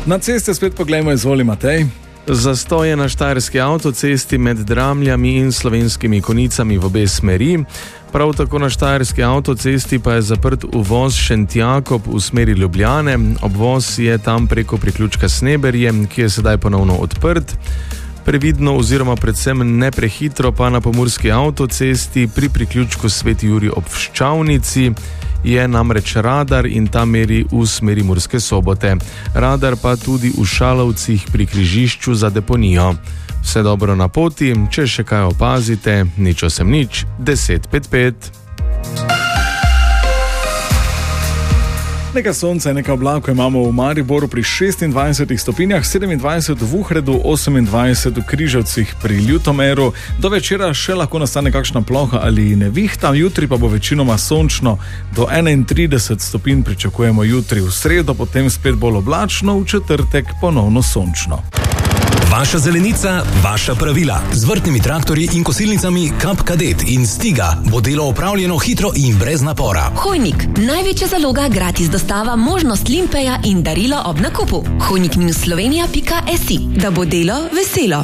Na ceste spet poglejmo, izvoli Matej. Zastoj je na štajerski avtocesti med Dramljami in Slovenskimi Konicami v obe smeri. Prav tako na štajerski avtocesti pa je zaprt uvoz Šentjakob v smeri Ljubljane. Obvoz je tam preko priključka Sneberje, ki je sedaj ponovno odprt. Previdno oziroma predvsem ne prehitro pa na pomurski avtocesti pri priključku Sveti Jurij ob Vščavnici je namreč radar in ta meri v smeri Murske Sobote. Radar pa tudi v Šalovcih pri križišču za deponijo. Vse dobro na poti, če še kaj opazite, 080 1055. Nekaj sonca in nekaj oblakov imamo v Mariboru pri 26 stopinjah, 27 v Uhredu, 28 v Križevcih pri Ljutomeru. Do večera še lahko nastane kakšna ploha ali nevihta, jutri pa bo večinoma sončno, do 31 stopinj pričakujemo jutri, v sredo potem spet bolj oblačno, v četrtek ponovno sončno. Vaša zelenica, vaša pravila. Z vrtnimi traktorji in kosilnicami Kap Kadet in Stiga bo delo opravljeno hitro in brez napora. Hojnik, največja zaloga, gratis dostava, možnost limpeja in darilo ob nakupu. Hojnik-slovenija.si, da bo delo veselo.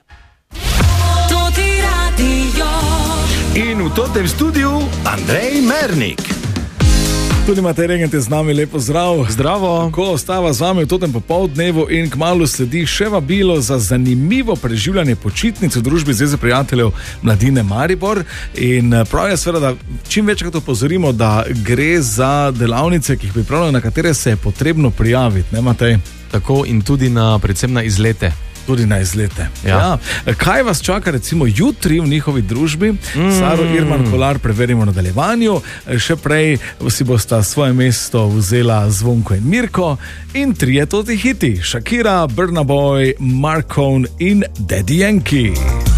In v tem studiu Andrej Mernik. Tudi Matej Regent je z nami, lepo zdrav. Zdravo. Ko ostava z vami v totem popoldnevu in kmalu sledi še vabilo za zanimivo preživljanje počitnic v družbi Zveze prijateljev mladine Maribor. In prav je seveda, da čim večkrat opozorimo, da gre za delavnice, ki jih pripravljajo, na katere se je potrebno prijaviti, ne Matej? Tako in tudi predvsem na izlete. Tudi na izlete. Ja. Kaj vas čaka recimo jutri v njihovi družbi? Saro Irman Kolar preverimo v nadaljevanju. Še prej si bosta svoje mesto vzela Zvonko in Mirko in trije toti hiti. Shakira, Burna Boy, Mark Cohn in Daddy Yankee.